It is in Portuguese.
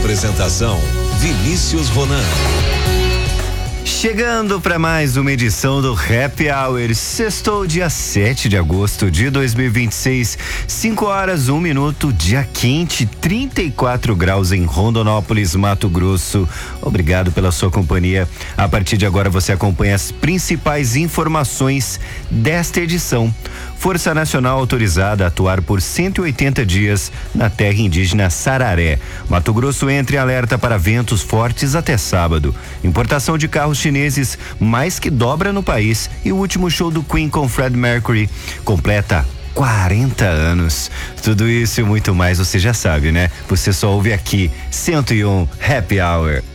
Apresentação: Vinícius Ronan. Chegando para mais uma edição do Happy Hour, sextou dia 7 de agosto de 2026, 5 horas 1 minuto, dia quente, 34 graus em Rondonópolis, Mato Grosso. Obrigado pela sua companhia. A partir de agora você acompanha as principais informações desta edição. Força Nacional autorizada a atuar por 180 dias na terra indígena Sararé. Mato Grosso entra em alerta para ventos fortes até sábado. Importação de carros chineses mais que dobra no país. E o último show do Queen com Freddie Mercury completa 40 anos. Tudo isso e muito mais você já sabe, né? Você só ouve aqui 101 Happy Hour.